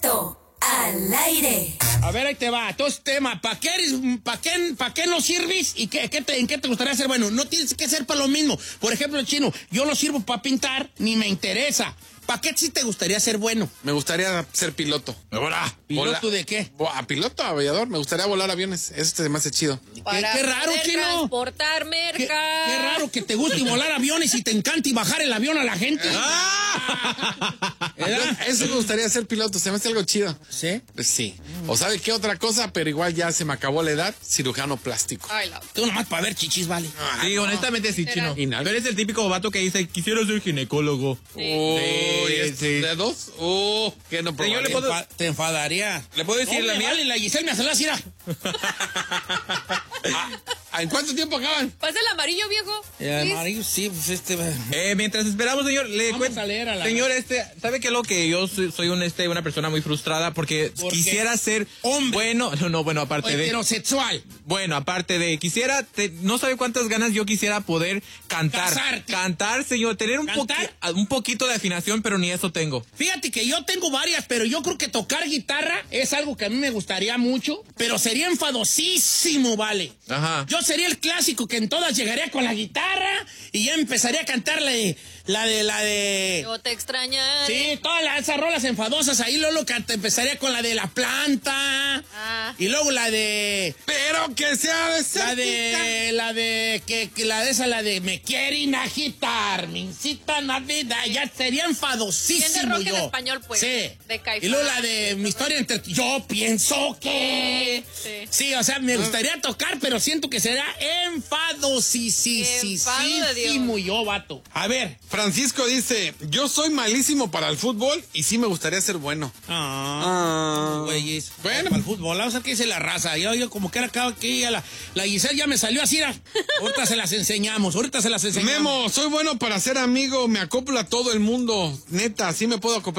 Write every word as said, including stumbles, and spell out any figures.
Vato al aire. A ver, ahí te va. Entonces, tema, ¿para qué eres, para qué, para qué no sirves y qué, qué te, en qué te gustaría hacer? Bueno, no tienes que ser para lo mismo. Por ejemplo, Chino, yo no sirvo para pintar, ni me interesa. ¿Para qué sí te gustaría ser bueno? Me gustaría ser piloto. Ahora, ¿piloto Vola- de qué? A piloto, aviador. Me gustaría volar aviones. Eso se me hace chido. Para qué raro, poder Chino. transportar Qué, merca. qué raro que te guste volar aviones y te encanta y bajar el avión a la gente. ¿Verdad? Eso me gustaría ser piloto. Se me hace algo chido. ¿Sí? Pues sí. O sabe qué otra cosa, pero igual ya se me acabó la edad. Cirujano plástico. Ay, la... Tú nomás para ver chichis, vale. Sí, honestamente sí, Chino. Y nada. Tú eres el típico vato que dice, quisiera ser ginecólogo. Uy, Sí, ¿es sí. ¿de dos? Uh, ¿qué no Sí, yo le Te, puedo- enfa- te enfadaría. ¿Le puedo decir no, la me mía? Vale, la Giselle me hace la cira. ¿En cuánto tiempo acaban? ¿Pasa el amarillo, viejo? El Please. amarillo, sí, pues este... Eh, mientras esperamos, señor, le Vamos cuento. a leer a la- Señor, este, ¿sabe qué es lo que yo soy, soy un, este, una persona muy frustrada? Porque ¿Por qué? quisiera ser Hombre. bueno, no, no, bueno, aparte de, Heterosexual. bueno, aparte de, quisiera, te- no sabe cuántas ganas yo quisiera poder cantar. Casarte. Cantar, señor, tener un, poqui- ¿Cantar? un poquito de afinación, pero ni eso tengo. Fíjate que yo tengo varias, pero yo creo que tocar guitarra es algo que a mí me gustaría mucho, pero sería enfadosísimo, vale. Ajá. Yo sería el clásico que en todas llegaría con la guitarra y ya empezaría a cantar la de, la de, la de... Yo te extrañaré. Sí, todas las, esas rolas enfadosas, ahí luego canta, empezaría con la de La Planta, Ah. y luego la de... Pero que sea de La de, la de, que, que la de esa, la de me quieren agitar, me incitan a vida, ya sería enfadosísimo Bien de rock en yo. español, pues, Sí. de Caifanes. Y luego la de mi historia entre, yo pienso que. Sí. Sí, o sea, me gustaría tocar, pero siento que será enfadosísimo yo, vato. A ver. Francisco dice, yo soy malísimo para el fútbol y sí me gustaría ser bueno. Ah, güeyes. Bueno, para el fútbol, vamos a ver qué dice la raza. Yo, yo como que era acá, que ya la, la Giselle ya me salió así. Era. Ahorita se las enseñamos, ahorita se las enseñamos. Memo, soy bueno para ser amigo, me acoplo a todo el mundo. Neta, sí me puedo acoplar